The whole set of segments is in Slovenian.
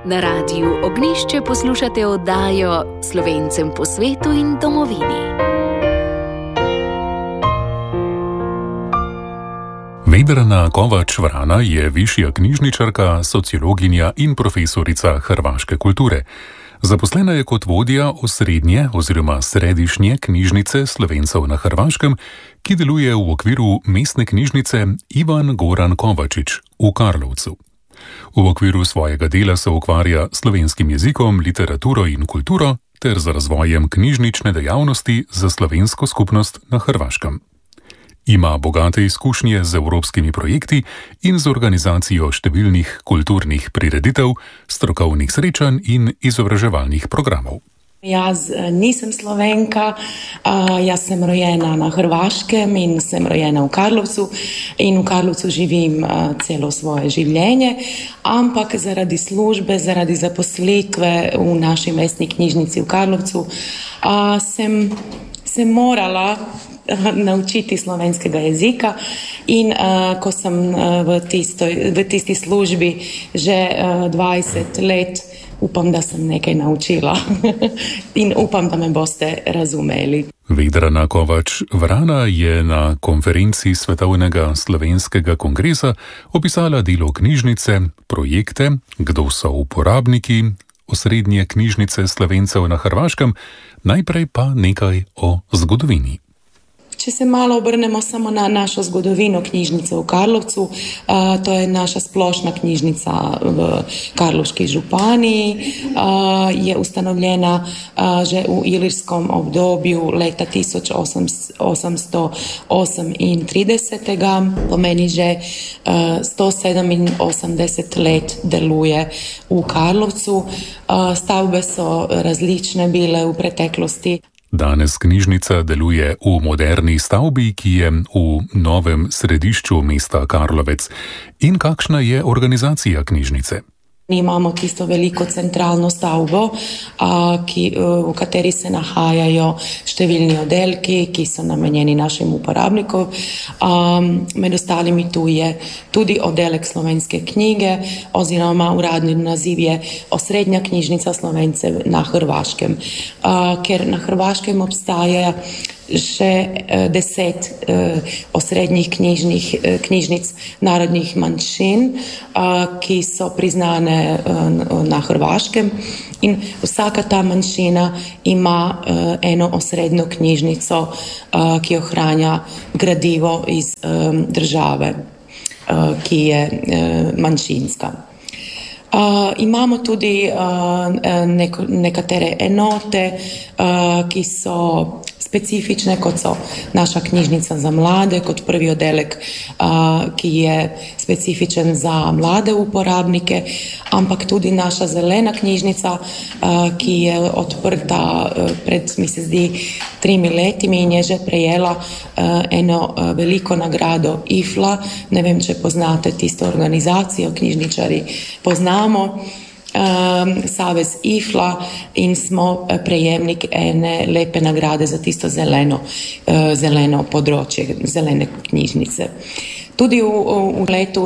Na radiju Ognjišče poslušate oddajo Slovencem po svetu in domovini. Vedrana Kovač-Vrana je višja knjižničarka, sociologinja in profesorica hrvaške kulture. Zaposlena je kot vodja osrednje oziroma središnje knjižnice Slovencev na Hrvaškem, ki deluje v okviru mestne knjižnice Ivan Goran Kovačič v Karlovcu. V okviru svojega dela se ukvarja s slovenskim jezikom, literaturo in kulturo ter z razvojem knjižnične dejavnosti za slovensko skupnost na Hrvaškem. Ima bogate izkušnje z evropskimi projekti in z organizacijo številnih kulturnih prireditev, strokovnih srečanj in izobraževalnih programov. Jaz nisem Slovenka, jaz sem rojena na Hrvaškem in sem rojena v Karlovcu in v Karlovcu živim celo svoje življenje, ampak zaradi službe, zaradi zaposlitve v naši mestni knjižnici v Karlovcu sem se morala naučiti slovenskega jezika in ko sem v tisti službi že 20 let, upam, da sem nekaj naučila in upam, da me boste razumeli. Vedrana Kovač-Vrana je na konferenci Svetovnega slovenskega kongresa opisala delo knjižnice, projekte, kdo so uporabniki osrednje knjižnice Slovencev na Hrvaškem, najprej pa nekaj o zgodovini. Če se malo obrnemo samo na našo zgodovino knjižnice v Karlovcu, to je naša splošna knjižnica v Karlovški županiji, je ustanovljena že v ilirskom obdobju leta 1838, pomeni že 187 let deluje v Karlovcu. Stavbe so različne bile v preteklosti. Danes knjižnica deluje v moderni stavbi, ki je v novem središču mesta Karlovec. In kakšna je organizacija knjižnice? Imamo tisto veliko centralno stavbo, v kateri se nahajajo številni oddelki, ki so namenjeni našim uporabnikom. Med ostalimi tu je tudi oddelek slovenske knjige, oziroma uradni naziv je Osrednja knjižnica Slovencev na Hrvaškem. Ker na Hrvaškem obstaja še 10 osrednjih knjižnic narodnih manjšin, ki so priznane na Hrvaškem, in vsaka ta manjšina ima eno osrednjo knjižnico, ki ohranja gradivo iz države, ki je manjšinska. Imamo tudi nekatere enote, ki so specifične, kot so naša knjižnica za mlade, kot prvi oddelek, ki je specifičen za mlade uporabnike, ampak tudi naša zelena knjižnica, ki je odprta pred, mi se zdi, 3 letimi in je že prejela eno veliko nagrado IFLA. Ne vem, če poznate tisto organizacijo, knjižničari poznamo. Savez IFLA, in smo prejemnik ene lepe nagrade za tisto zeleno področje, zelene knjižnice. Tudi v letu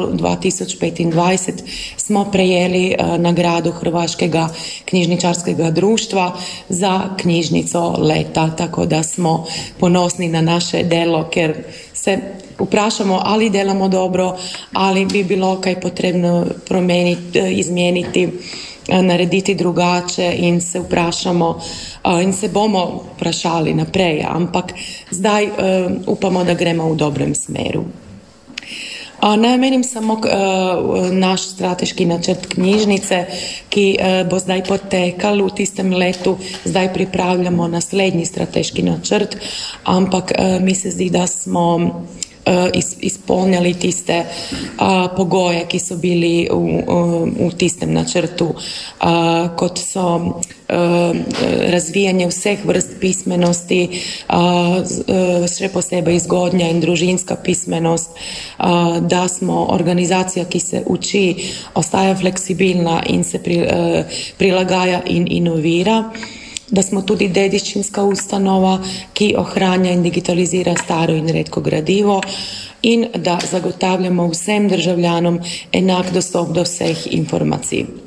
2025 smo prejeli nagrado Hrvaškega knjižničarskega društva za knjižnico leta, tako da smo ponosni na naše delo, ker se vprašamo, ali delamo dobro, ali bi bilo kaj potrebno promeniti, izmeniti, narediti drugače, in se vprašamo in se bomo vprašali naprej, ampak zdaj upamo, da gremo v dobrem smeru. Naj omenim samo naš strateški načrt knjižnice, ki bo zdaj potekal v tistem letu. Zdaj pripravljamo naslednji strateški načrt, ampak mi se zdi, da smo izpolnjali tiste pogoje, ki so bili v tistem načrtu, kot so razvijanje vseh vrst pismenosti, še posebej zgodnja in družinska pismenost, da smo organizacija, ki se uči, ostaja fleksibilna in se prilagaja in inovira, da smo tudi dediščinska ustanova, ki ohranja in digitalizira staro in redko gradivo, in da zagotavljamo vsem državljanom enak dostop do vseh informacij. V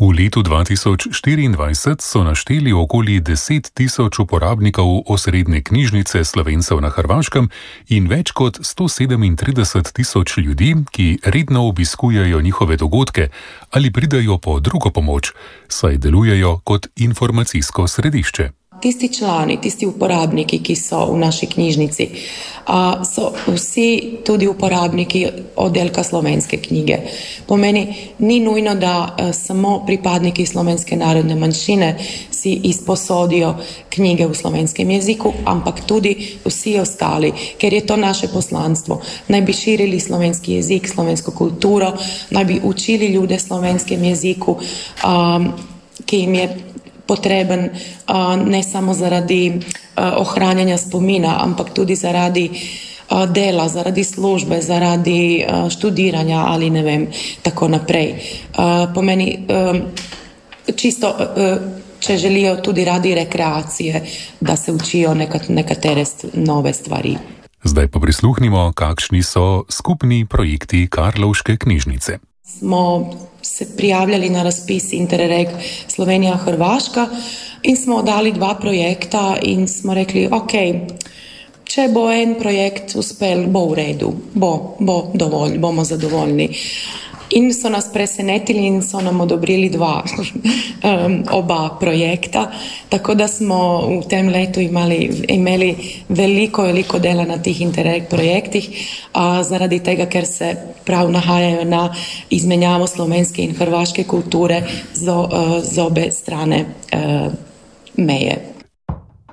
V letu 2024 so našteli okoli 10 tisoč uporabnikov osrednje knjižnice Slovencev na Hrvaškem in več kot 137 tisoč ljudi, ki redno obiskujejo njihove dogodke ali pridajo po drugo pomoč, saj delujejo kot informacijsko središče. Tisti člani, tisti uporabniki, ki so v naši knjižnici, so vsi tudi uporabniki oddelka slovenske knjige. Pomeni, ni nujno, da samo pripadniki slovenske narodne manjšine si izposodijo knjige v slovenskem jeziku, ampak tudi vsi ostali, ker je to naše poslanstvo. Naj bi širili slovenski jezik, slovensko kulturo, naj bi učili ljude slovenskem jeziku, ki jim je potreben ne samo zaradi ohranjanja spomina, ampak tudi zaradi dela, zaradi službe, zaradi študiranja ali ne vem, tako naprej. Pomeni, čisto, če želijo tudi radi rekreacije, da se učijo nekatere nove stvari. Zdaj pa prisluhnimo, kakšni so skupni projekti Karlovške knjižnice. Smo se prijavljali na razpis Interreg Slovenija-Hrvaška in smo dali 2 projekta in smo rekli, ok, če bo en projekt uspel, bo v redu, bo dovolj, bomo zadovoljni. In so nas presenetili in so nam odobrili 2 oba projekta, tako da smo v tem letu imeli veliko dela na tih Interreg projektih, zaradi tega, ker se prav nahajajo na izmenjavo slovenske in hrvaške kulture z obe strane meje.